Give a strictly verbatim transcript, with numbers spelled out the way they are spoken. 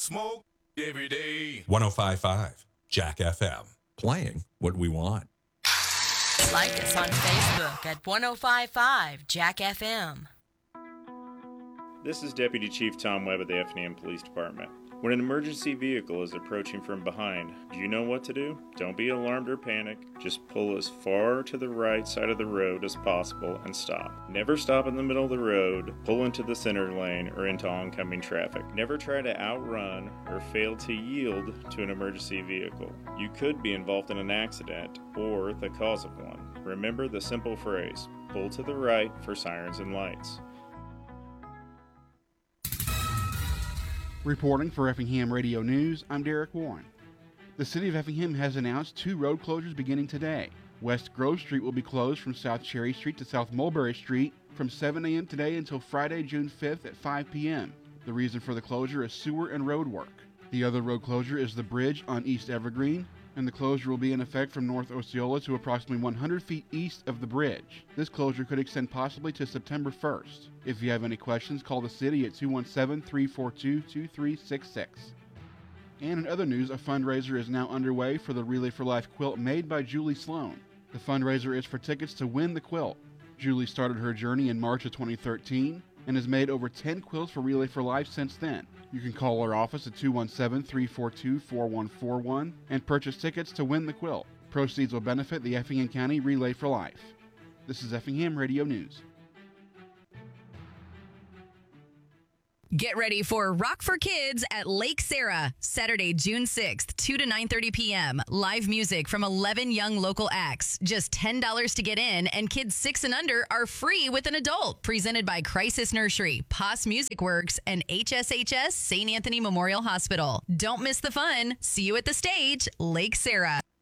smoke every day. one oh five point five Jack F M. Playing what we want. Like us on Facebook at one oh five point five Jack F M. This is Deputy Chief Tom Webb of the Effingham Police Department. When an emergency vehicle is approaching from behind, do you know what to do? Don't be alarmed or panic. Just pull as far to the right side of the road as possible and stop. Never stop in the middle of the road, pull into the center lane, or into oncoming traffic. Never try to outrun or fail to yield to an emergency vehicle. You could be involved in an accident or the cause of one. Remember the simple phrase, pull to the right for sirens and lights. Reporting for Effingham Radio News, I'm Derek Warren. The City of Effingham has announced two road closures beginning today. West Grove Street will be closed from South Cherry Street to South Mulberry Street from seven a.m. today until Friday, June fifth at five p.m. The reason for the closure is sewer and road work. The other road closure is the bridge on East Evergreen, and the closure will be in effect from North Osceola to approximately one hundred feet east of the bridge. This closure could extend possibly to September first. If you have any questions, call the city at two one seven, three four two, two three six six. And in other news, a fundraiser is now underway for the Relay for Life quilt made by Julie Sloan. The fundraiser is for tickets to win the quilt. Julie started her journey in March of twenty thirteen and has made over ten quilts for Relay for Life since then. You can call our office at two one seven, three four two, four one four one and purchase tickets to win the quilt. Proceeds will benefit the Effingham County Relay for Life. This is Effingham Radio News. Get ready for Rock for Kids at Lake Sarah, Saturday, June sixth, two to nine thirty p.m. Live music from eleven young local acts. Just ten dollars to get in, and kids six and under are free with an adult. Presented by Crisis Nursery, P O S Music Works, and H S H S Saint Anthony Memorial Hospital. Don't miss the fun. See you at the stage, Lake Sarah.